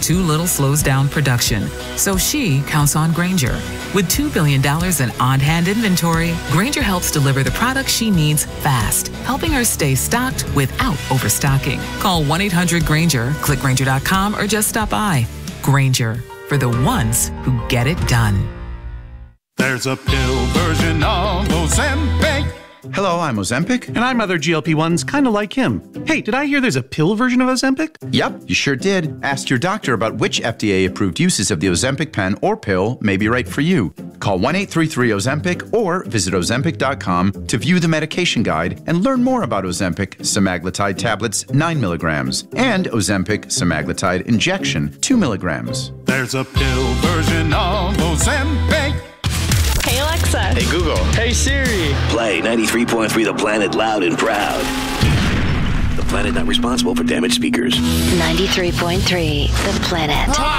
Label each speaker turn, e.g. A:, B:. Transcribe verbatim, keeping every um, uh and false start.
A: too little slows down production. So she counts on Grainger. With two billion dollars in on-hand inventory, Grainger helps deliver the products she needs fast, helping her stay stocked without overstocking. Call one eight hundred Grainger, click Grainger dot com, or just stop by. Grainger, for the ones who get it done.
B: There's a pill version of Ozempic.
C: Hello, I'm Ozempic.
D: And I'm other G L P ones kind of like him. Hey, did I hear there's a pill version of Ozempic?
C: Yep, you sure did. Ask your doctor about which F D A-approved uses of the Ozempic pen or pill may be right for you. Call one eight three three Ozempic or visit Ozempic dot com to view the medication guide and learn more about Ozempic semaglutide tablets nine milligrams and Ozempic semaglutide injection two milligrams.
B: There's a pill version of Ozempic.
E: Hey Alexa.
F: Hey Google.
G: Hey Siri.
F: Play ninety-three point three The Planet loud and proud. The Planet not responsible for damaged speakers.
H: ninety-three point three The Planet.